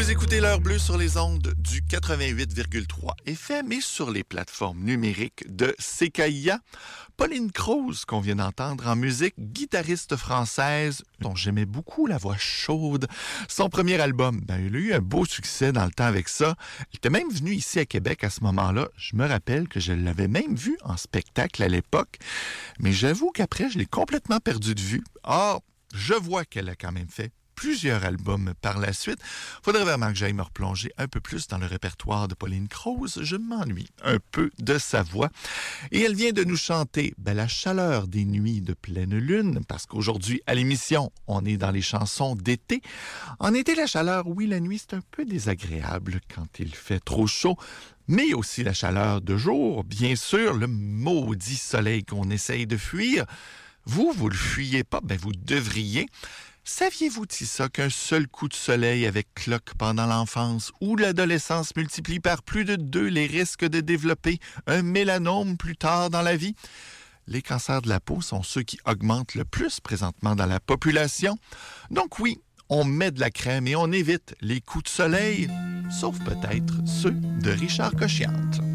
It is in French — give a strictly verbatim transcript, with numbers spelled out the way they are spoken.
Vous écoutez l'heure bleue sur les ondes du quatre-vingt-huit virgule trois F M et sur les plateformes numériques de C K I A. Pauline Croze, qu'on vient d'entendre en musique, guitariste française dont j'aimais beaucoup la voix chaude. Son premier album, ben, il a eu un beau succès dans le temps avec ça. Il était même venu ici à Québec à ce moment-là. Je me rappelle que je l'avais même vu en spectacle à l'époque. Mais j'avoue qu'après, je l'ai complètement perdu de vue. Or, je vois qu'elle a quand même fait plusieurs albums par la suite. Faudrait vraiment que j'aille me replonger un peu plus dans le répertoire de Pauline Croze. Je m'ennuie un peu de sa voix. Et elle vient de nous chanter ben, La chaleur des nuits de pleine lune, parce qu'aujourd'hui, à l'émission, on est dans les chansons d'été. En été, la chaleur, oui, la nuit, c'est un peu désagréable quand il fait trop chaud, mais aussi la chaleur de jour, bien sûr, le maudit soleil qu'on essaye de fuir. Vous, vous le fuyez pas, ben vous devriez. Saviez-vous, Tissa, qu'un seul coup de soleil avec cloque pendant l'enfance ou l'adolescence multiplie par plus de deux les risques de développer un mélanome plus tard dans la vie? Les cancers de la peau sont ceux qui augmentent le plus présentement dans la population. Donc oui, on met de la crème et on évite les coups de soleil, sauf peut-être ceux de Richard Cochiante.